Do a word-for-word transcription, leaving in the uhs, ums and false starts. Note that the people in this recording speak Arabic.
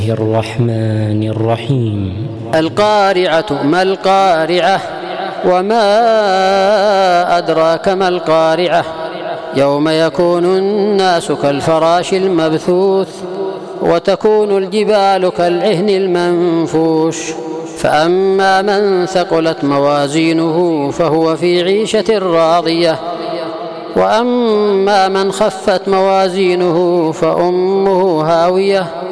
الرحمن الرحيم. القارعة ما القارعة وما أدراك ما القارعة يوم يكون الناس كالفراش المبثوث وتكون الجبال كالعهن المنفوش فأما من ثقلت موازينه فهو في عيشة راضية وأما من خفت موازينه فأمه هاوية